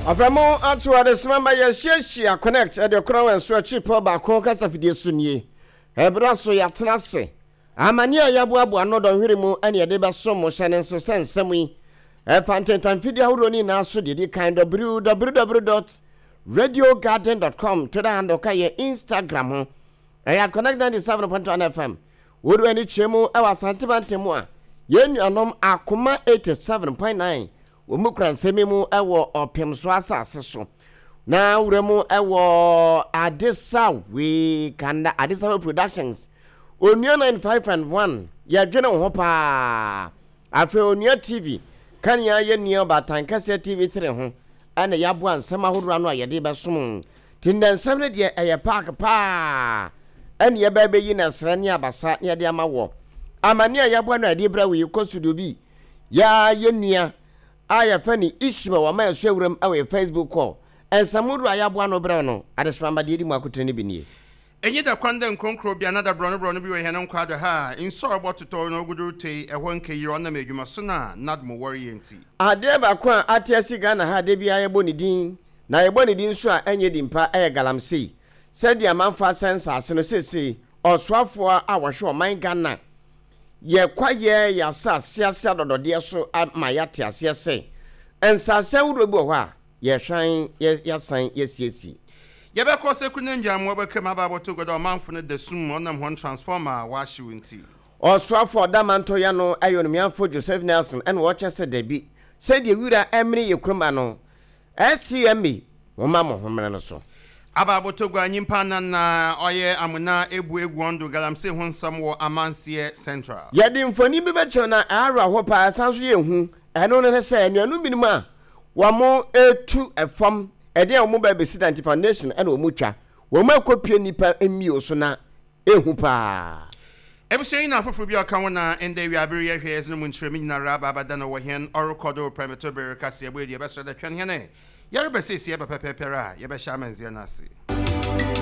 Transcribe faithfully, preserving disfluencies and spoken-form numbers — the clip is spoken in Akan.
Abramo atu adesmamba ya sheshia connect e de kro wen so chipo ba ko kasa fidie sunie. Ebra so ya tenase. Amani ayabu abu anodo hwere mu ane ye de ba so mo hyane so sensem yi. E fantentan fidie horo ni na so de di kind w w w dot radio garden dot com to da ando ka ye Instagram ho. E ya connect ninety-seven point one F M. Wodu ani chemu e wasante bantemu a ye nuanom akoma eighty-seven point nine. Womukran semimu ewo opem so asase so na wuremu ewo Adesa we kanda Adesa Productions Onua ninety-five point one ya dwene ho pa afi Onua T V kan ya ye nua batan kase T V three ho ana ya bo ansama hodura no ayede besom tindensam ne de eye park pa ana ye ba beyi na sra ne abasa ne de amawo amane ya bo no ade bra we ko studio bi ya ye nua aya fani ishima wa ma so awuram awe Facebook call ensamudu ayabo no bre no adesramba de di mu akotene binie enye da kwanda nkonkro bia nada bro no bro no bi we henan kwada ha inso obototo no gudu te ehwo nke yiro na medwuma so na nadmo worry enti ade ba kwa atiasi Ghana ha de bia yebo ni din na yebo ni din so a enye dimpa eye galamsey said amanfa sensa ase no sese oswafo a wahwe oman Ghana ye kwaye ya sa siasa dodode so ma ya tiase se ensase wuro bi ho a ye hwan ye san ye siesi ye be ko se kunenja mo be kema ba boto godo manfo ne desum onam hon transformer wa hyiwenti oswafo damanto ya no ayonumianfo Joseph Nelson en wo chese debi se de wura emri ye kroma no S C M E wo ma mo homre no so aba botogwa nyimpa na na oye amuna ebu egwu ondo galamse ho nsam wo Amansie Central yedi mfoni bi becho na ara ho pa sanso ye hu eno ne se anuanu minima a wamo etu efam ede a mo ba besident foundation ena o mutwa wo ma kopie nipa emi oso na ehu pa ebusei na afoforo bi aka wona ende wi abere ye hwe ezno mu ntremi na raba abada na wo hen orokodo premature ber kase ebe di ebe so da twen hene yare besisi ebe pepepera ye be sha manzia na se